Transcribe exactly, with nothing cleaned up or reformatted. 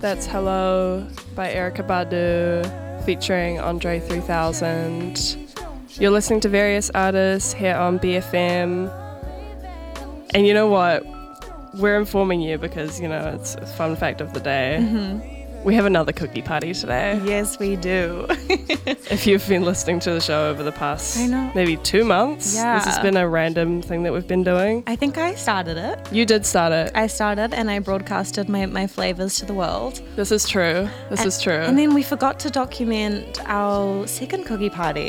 That's Hello by Erykah Badu featuring Andre three thousand. You're listening to various artists here on B F M. And you know what? We're informing you because, you know, it's a fun fact of the day. Mm-hmm. We have another cookie party today. Yes, we do. If you've been listening to the show over the past I know. maybe two months, Yeah. this has been a random thing that we've been doing. I think I started it. You did start it. I started and I broadcasted my, my flavors to the world. This is true. This and, is true. And then we forgot to document our second cookie party.